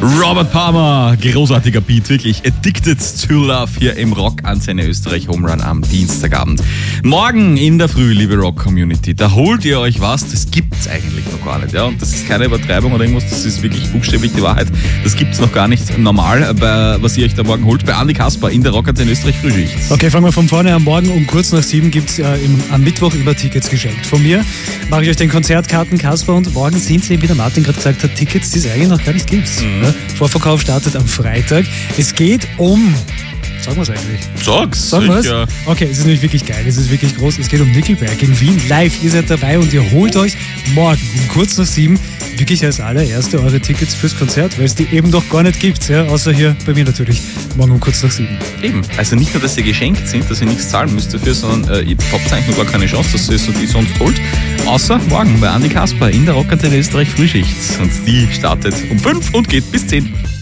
Robert Palmer, großartiger Beat, wirklich. Addicted to Love hier im Rock-Antenne Österreich Home Run am Dienstagabend. Morgen in der Früh, liebe Rock-Community, da holt ihr euch was, das gibt's eigentlich noch gar nicht. Ja? Und das ist keine Übertreibung oder irgendwas, das ist wirklich buchstäblich die Wahrheit. Das gibt's noch gar nicht normal, was ihr euch da morgen holt. Bei Andi Kasper in der Rock-Antenne Österreich Frühschicht. Okay, fangen wir von vorne an. Morgen um kurz nach 7 gibt's am Mittwoch immer Tickets geschenkt. Von mir mache ich euch den Konzertkarten Kasper und morgen sind sie, wie der Martin gerade gesagt hat, Tickets, die es eigentlich noch gar nicht gibt. Vorverkauf startet am Freitag. Es geht um... Sagen wir es eigentlich? Sagen wir es? Okay, es ist nämlich wirklich geil, es ist wirklich groß. Es geht um Nickelback in Wien live. Ihr seid dabei und ihr holt euch morgen um kurz nach 7 wirklich als allererste eure Tickets fürs Konzert, weil es die eben doch gar nicht gibt, ja? Außer hier bei mir natürlich, morgen um kurz nach 7. Eben, also nicht nur, dass sie geschenkt sind, dass ihr nichts zahlen müsst dafür, sondern ihr habt eigentlich noch gar keine Chance, dass ihr die sonst holt. Außer morgen bei Andi Kasper in der Rock-Antenne Österreich Frühschicht. Und die startet um 5 und geht bis 10.